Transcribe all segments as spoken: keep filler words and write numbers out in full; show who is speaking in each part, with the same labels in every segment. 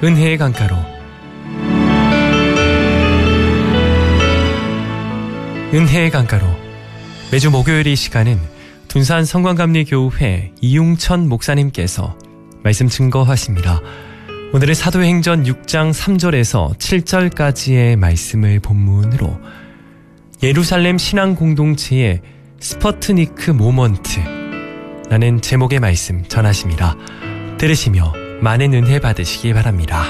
Speaker 1: 은혜의 강가로. 은혜의 강가로. 매주 목요일 이 시간은 둔산 성광감리교회 이용천 목사님께서 말씀 증거하십니다. 오늘은 사도행전 육 장 삼 절에서 칠 절까지의 말씀을 본문으로 예루살렘 신앙공동체의 스퍼트니크 모먼트라는 제목의 말씀 전하십니다. 들으시며 많은 은혜 받으시기 바랍니다.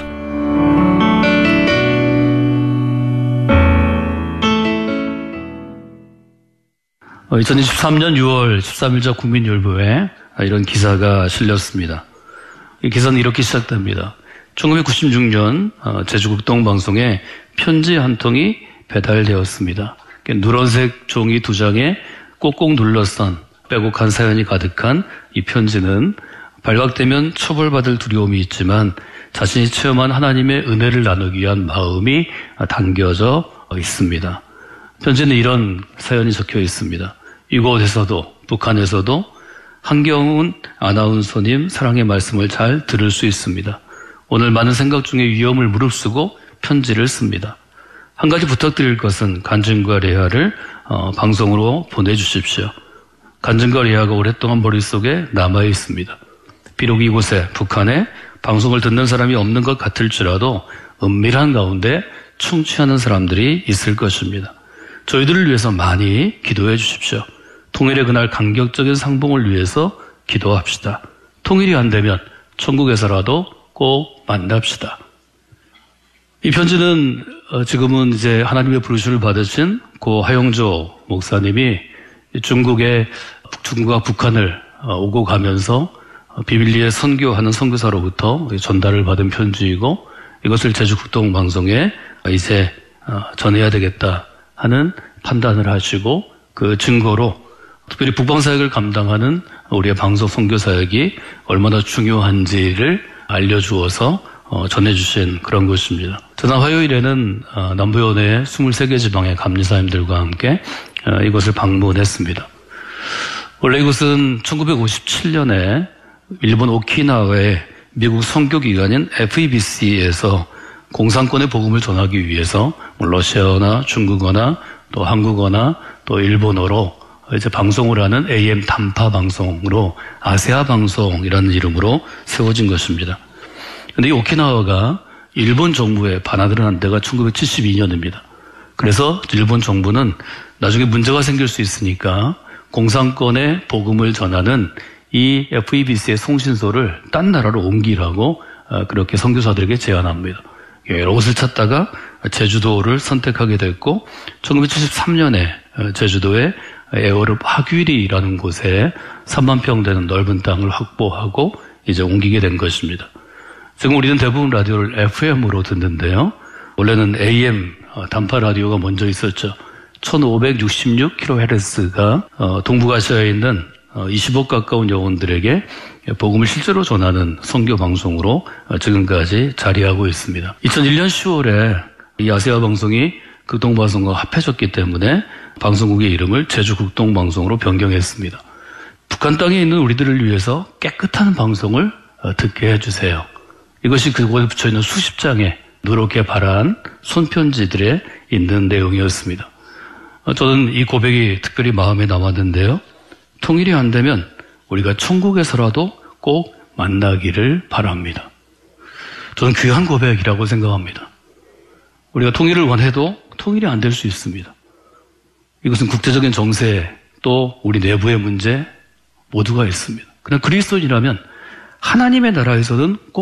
Speaker 2: 이천이십삼 년 유월 십삼일자 국민율보에 이런 기사가 실렸습니다. 이 기사는 이렇게 시작됩니다. 천구백구십육 년 제주극동방송에 편지 한 통이 배달되었습니다. 누런색 종이 두 장에 꼭꼭 눌러선 빼곡한 사연이 가득한 이 편지는 발각되면 처벌받을 두려움이 있지만 자신이 체험한 하나님의 은혜를 나누기 위한 마음이 담겨져 있습니다. 편지는 이런 사연이 적혀 있습니다. 이곳에서도 북한에서도 한경훈 아나운서님 사랑의 말씀을 잘 들을 수 있습니다. 오늘 많은 생각 중에 위험을 무릅쓰고 편지를 씁니다. 한 가지 부탁드릴 것은 간증과 레아를 어, 방송으로 보내주십시오. 간증과 레아가 오랫동안 머릿속에 남아 있습니다. 비록 이곳에 북한에 방송을 듣는 사람이 없는 것 같을지라도 은밀한 가운데 충취하는 사람들이 있을 것입니다. 저희들을 위해서 많이 기도해 주십시오. 통일의 그날 감격적인 상봉을 위해서 기도합시다. 통일이 안 되면 천국에서라도 꼭 만납시다. 이 편지는 지금은 이제 하나님의 부르심을 받으신 고 하영조 목사님이 중국의 중국과 북한을 오고 가면서 비밀리에 선교하는 선교사로부터 전달을 받은 편지이고 이것을 제주극동방송에 이제 전해야 되겠다 하는 판단을 하시고 그 증거로 특별히 북방사역을 감당하는 우리의 방송 선교사역이 얼마나 중요한지를 알려주어서 전해주신 그런 것입니다. 지난 화요일에는 남부연의 이십삼 개 지방의 감리사님들과 함께 이곳을 방문했습니다. 원래 이곳은 천구백오십칠 년에 일본 오키나와의 미국 선교기관인 에프이비씨에서 공산권의 복음을 전하기 위해서 러시아어나 중국어나 또 한국어나 또 일본어로 이제 방송을 하는 에이엠 단파 방송으로 아세아 방송이라는 이름으로 세워진 것입니다. 그런데 이 오키나와가 일본 정부에 반환을 한 데가 천구백칠십이 년입니다. 그래서 일본 정부는 나중에 문제가 생길 수 있으니까 공산권의 복음을 전하는 이 에프이비씨의 송신소를 딴 나라로 옮기라고 그렇게 선교사들에게 제안합니다. 여러 곳을 찾다가 제주도를 선택하게 됐고 천구백칠십삼 년에 제주도의 에어르 화귀리라는 곳에 삼만 평 되는 넓은 땅을 확보하고 이제 옮기게 된 것입니다. 지금 우리는 대부분 라디오를 에프엠으로 듣는데요. 원래는 에이엠 단파 라디오가 먼저 있었죠. 천오백육십육 킬로헤르츠가 동북아시아에 있는 이십억 가까운 영혼들에게 복음을 실제로 전하는 선교 방송으로 지금까지 자리하고 있습니다. 이천일 년 시월에 이 아세아 방송이 극동방송과 합해졌기 때문에 방송국의 이름을 제주극동방송으로 변경했습니다. 북한 땅에 있는 우리들을 위해서 깨끗한 방송을 듣게 해주세요. 이것이 그곳에 붙여있는 수십 장의 누렇게 바란 손편지들에 있는 내용이었습니다. 저는 이 고백이 특별히 마음에 남았는데요. 통일이 안 되면 우리가 천국에서라도 꼭 만나기를 바랍니다. 저는 귀한 고백이라고 생각합니다. 우리가 통일을 원해도 통일이 안 될 수 있습니다. 이것은 국제적인 정세 또 우리 내부의 문제 모두가 있습니다. 그러나 그리스도인이라면 하나님의 나라에서는 꼭